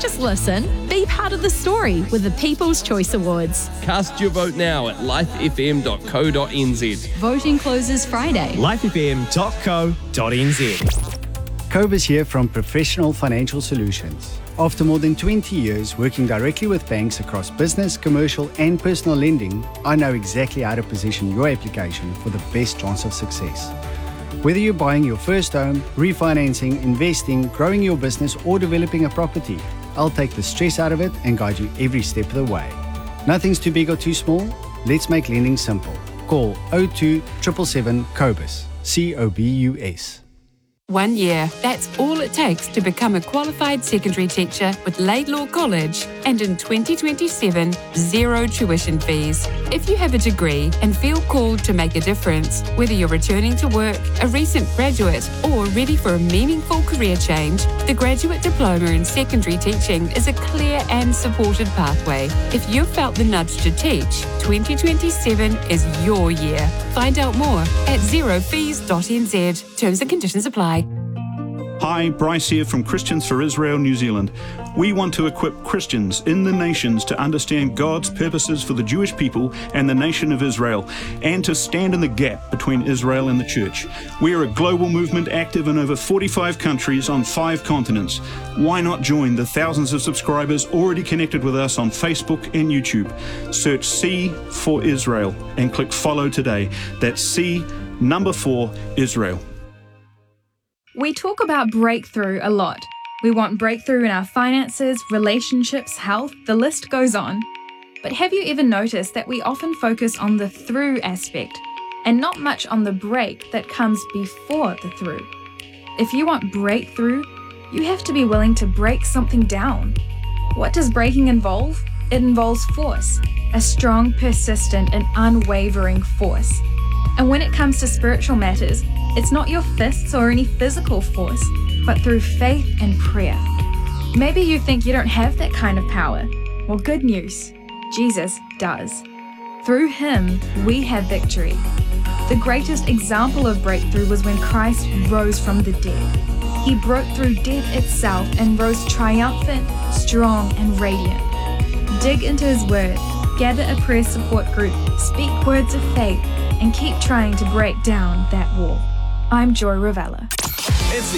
just listen. Be part of the story with the People's Choice Awards. Cast your vote now at lifefm.co.nz. Voting closes Friday. lifefm.co.nz. Cobus here from Professional Financial Solutions. After more than 20 years working directly with banks across business, commercial and personal lending, I know exactly how to position your application for the best chance of success. Whether you're buying your first home, refinancing, investing, growing your business or developing a property, I'll take the stress out of it and guide you every step of the way. Nothing's too big or too small. Let's make lending simple. Call 02 777 COBUS. COBUS. 1 year. That's all it takes to become a qualified secondary teacher with Laidlaw College, and in 2027, zero tuition fees. If you have a degree and feel called to make a difference, whether you're returning to work, a recent graduate, or ready for a meaningful career change, the Graduate Diploma in Secondary Teaching is a clear and supported pathway. If you've felt the nudge to teach, 2027 is your year. Find out more at zerofees.nz. Terms and conditions apply. Hi, Bryce here from Christians for Israel, New Zealand. We want to equip Christians in the nations to understand God's purposes for the Jewish people and the nation of Israel, and to stand in the gap between Israel and the church. We are a global movement active in over 45 countries on 5 continents. Why not join the thousands of subscribers already connected with us on Facebook and YouTube? Search C for Israel and click follow today. That's C4 Israel. We talk about breakthrough a lot. We want breakthrough in our finances, relationships, health, the list goes on. But have you ever noticed that we often focus on the through aspect and not much on the break that comes before the through? If you want breakthrough, you have to be willing to break something down. What does breaking involve? It involves force, a strong, persistent, and unwavering force. And when it comes to spiritual matters, it's not your fists or any physical force, but through faith and prayer. Maybe you think you don't have that kind of power. Well, good news. Jesus does. Through him, we have victory. The greatest example of breakthrough was when Christ rose from the dead. He broke through death itself and rose triumphant, strong, and radiant. Dig into his word, gather a prayer support group, speak words of faith, and keep trying to break down that wall. I'm Joy Ravella.